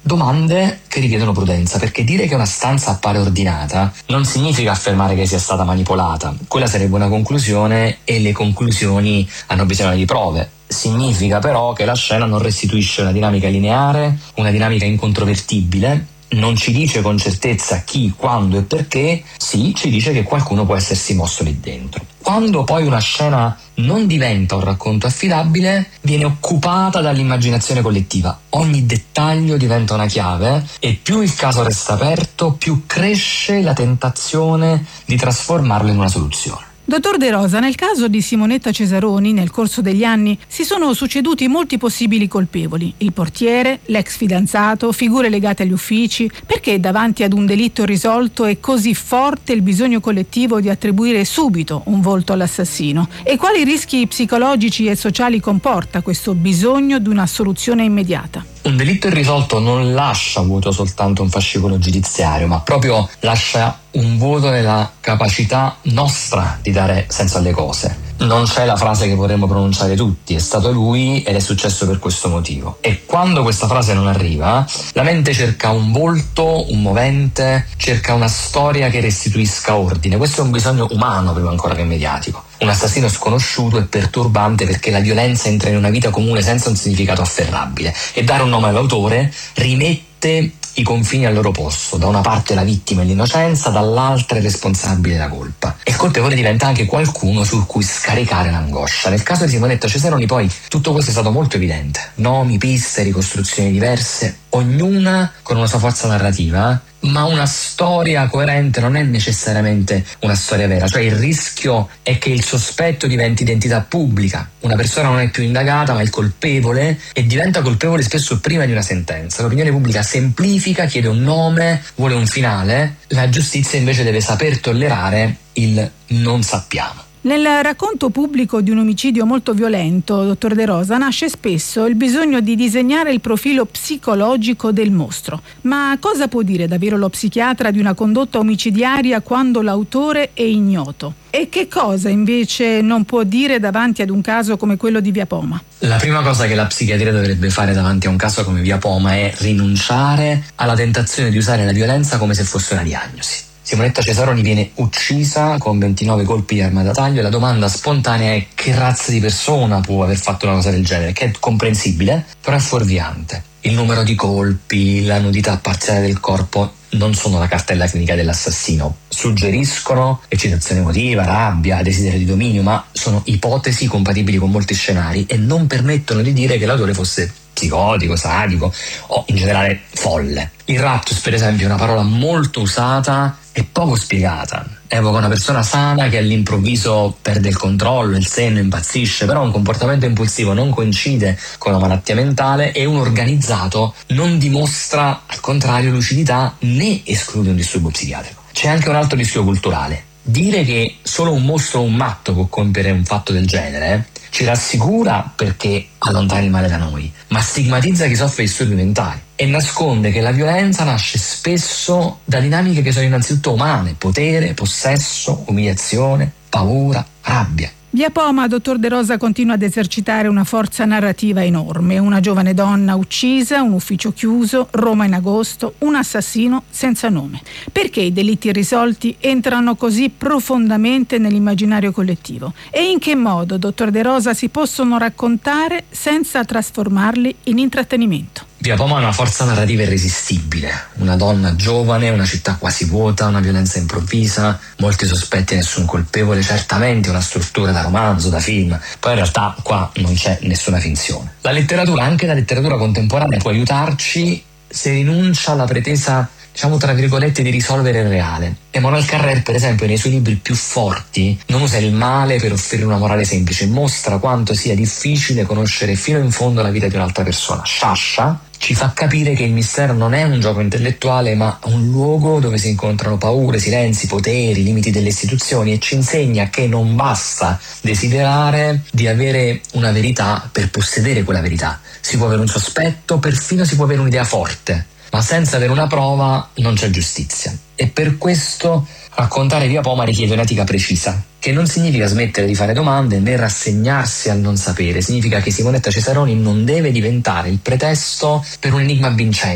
Domande che richiedono prudenza, perché dire che una stanza appare ordinata non significa affermare che sia stata manipolata. Quella sarebbe una conclusione e le conclusioni hanno bisogno di prove. Significa però che la scena non restituisce una dinamica lineare, una dinamica incontrovertibile, non ci dice con certezza chi, quando e perché, sì, ci dice che qualcuno può essersi mosso lì dentro. Quando poi una scena non diventa un racconto affidabile, viene occupata dall'immaginazione collettiva. Ogni dettaglio diventa una chiave e più il caso resta aperto, più cresce la tentazione di trasformarlo in una soluzione. Dottor De Rosa, nel caso di Simonetta Cesaroni, nel corso degli anni si sono succeduti molti possibili colpevoli. Il portiere, l'ex fidanzato, figure legate agli uffici. Perché davanti ad un delitto irrisolto è così forte il bisogno collettivo di attribuire subito un volto all'assassino? E quali rischi psicologici e sociali comporta questo bisogno di una soluzione immediata? Un delitto irrisolto non lascia vuoto soltanto un fascicolo giudiziario, ma proprio lascia un vuoto nella capacità nostra di dare senso alle cose. Non c'è la frase che vorremmo pronunciare tutti, è stato lui ed è successo per questo motivo. E quando questa frase non arriva, la mente cerca un volto, un movente, cerca una storia che restituisca ordine. Questo è un bisogno umano prima ancora che mediatico. Un assassino sconosciuto è perturbante perché la violenza entra in una vita comune senza un significato afferrabile e dare un nome all'autore rimette i confini al loro posto. Da una parte la vittima e l'innocenza, dall'altra il responsabile e la colpa. E il colpevole diventa anche qualcuno su cui scaricare l'angoscia. Nel caso di Simonetta Cesaroni poi tutto questo è stato molto evidente. Nomi, piste, ricostruzioni diverse, ognuna con una sua forza narrativa, ma una storia coerente non è necessariamente una storia vera. Cioè il rischio è che il sospetto diventi identità pubblica. Una persona non è più indagata ma il colpevole, e diventa colpevole spesso prima di una sentenza. L'opinione pubblica semplifica, chiede un nome, vuole un finale. La giustizia invece deve saper tollerare il non sappiamo. Nel racconto pubblico di un omicidio molto violento, dottor De Rosa, nasce spesso il bisogno di disegnare il profilo psicologico del mostro. Ma cosa può dire davvero lo psichiatra di una condotta omicidiaria quando l'autore è ignoto? E che cosa invece non può dire davanti ad un caso come quello di Via Poma? La prima cosa che la psichiatria dovrebbe fare davanti a un caso come Via Poma è rinunciare alla tentazione di usare la violenza come se fosse una diagnosi. Simonetta Cesaroni viene uccisa con 29 colpi di arma da taglio e la domanda spontanea è: che razza di persona può aver fatto una cosa del genere? Che è comprensibile, però è fuorviante. Il numero di colpi, la nudità parziale del corpo non sono la cartella clinica dell'assassino. Suggeriscono eccitazione emotiva, rabbia, desiderio di dominio, ma sono ipotesi compatibili con molti scenari e non permettono di dire che l'autore fosse psicotico, sadico o in generale folle. Il raptus, per esempio, è una parola molto usata e poco spiegata. Evoca una persona sana che all'improvviso perde il controllo, il senno, impazzisce, però un comportamento impulsivo non coincide con la malattia mentale e un organizzato non dimostra, al contrario, lucidità né esclude un disturbo psichiatrico. C'è anche un altro rischio culturale. Dire che solo un mostro o un matto può compiere un fatto del genere ci rassicura perché allontana il male da noi, ma stigmatizza chi soffre di disturbi mentali e nasconde che la violenza nasce spesso da dinamiche che sono innanzitutto umane: potere, possesso, umiliazione, paura, rabbia. Via Poma, dottor De Rosa, continua ad esercitare una forza narrativa enorme. Una giovane donna uccisa, un ufficio chiuso, Roma in agosto, un assassino senza nome. Perché i delitti irrisolti entrano così profondamente nell'immaginario collettivo? E in che modo, dottor De Rosa, si possono raccontare senza trasformarli in intrattenimento? Via Poma ha una forza narrativa irresistibile. Una donna giovane, una città quasi vuota, una violenza improvvisa, molti sospetti e nessun colpevole, certamente una struttura da romanzo, da film. Poi in realtà qua non c'è nessuna finzione. La letteratura, anche la letteratura contemporanea, può aiutarci se rinuncia alla pretesa, diciamo tra virgolette, di risolvere il reale. Emmanuel Carrère, per esempio, nei suoi libri più forti non usa il male per offrire una morale semplice, mostra quanto sia difficile conoscere fino in fondo la vita di un'altra persona. Sciascia ci fa capire che il mistero non è un gioco intellettuale ma un luogo dove si incontrano paure, silenzi, poteri, limiti delle istituzioni, e ci insegna che non basta desiderare di avere una verità per possedere quella verità. Si può avere un sospetto, perfino si può avere un'idea forte, ma senza avere una prova non c'è giustizia. E per questo raccontare Via Poma richiede un'etica precisa, che non significa smettere di fare domande né rassegnarsi al non sapere. Significa che Simonetta Cesaroni non deve diventare il pretesto per un enigma vincente.